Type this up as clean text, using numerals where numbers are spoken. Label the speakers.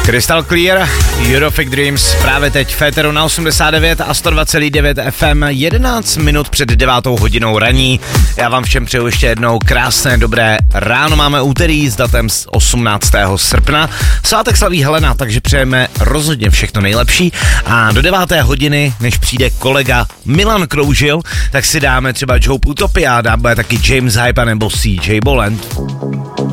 Speaker 1: Crystal Clear, Eurofic Dreams, právě teď Féteru na 89 a 102,9 FM, 11 minut před 9 hodinou raní. Já vám všem přeju ještě jednou krásné, dobré ráno. Máme úterý s datem 18. srpna. Svátek slaví Helena, takže přejeme rozhodně všechno nejlepší. A do 9. hodiny, než přijde kolega Milan Kroužil, tak si dáme třeba Joe Utopia, bude taky James Hype nebo CJ Boland.